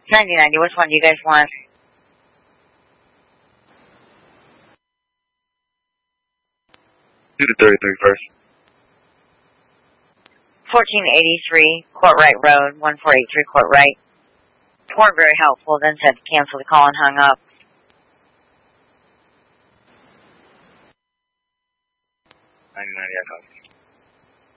9090, which one do you guys want? Do the 33 first. 1483 Courtright Road, 1483 Courtright. Weren't very helpful, then said to cancel the call and hung up. 9090, I copy.